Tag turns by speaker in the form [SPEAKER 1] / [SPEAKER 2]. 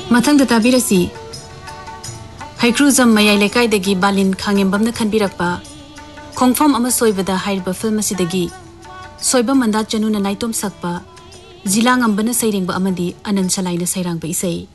[SPEAKER 1] मथंग ताबीरसी हैक्रूजम मयाई लेकाइदगी बालिन खांगेंबमना खनबिरकपा खोंगफम अमा सोइबदा हाइरबा फिल्म असिदगी सोइबा मंदा चनुना नाइतोम सकपा जिलांगंबना सैरेंबा अमदी अनंत सलाइना सैरांबा इसै